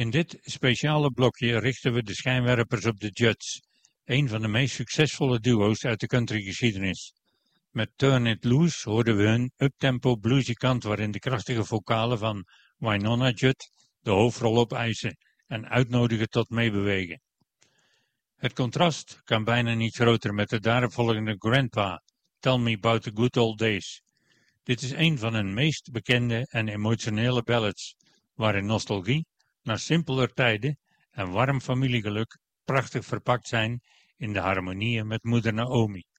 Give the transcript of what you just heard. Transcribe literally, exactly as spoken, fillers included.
In dit speciale blokje richten we de schijnwerpers op de Judds, een van de meest succesvolle duo's uit de countrygeschiedenis. Met Turn It Loose hoorden we hun uptempo bluesy kant waarin de krachtige vocalen van Wynonna Judd de hoofdrol opeisen en uitnodigen tot meebewegen. Het contrast kan bijna niet groter met de daaropvolgende Grandpa, Tell Me About the Good Old Days. Dit is een van hun meest bekende en emotionele ballads, waarin nostalgie naar simpeler tijden en warm familiegeluk prachtig verpakt zijn in de harmonieën met moeder Naomi.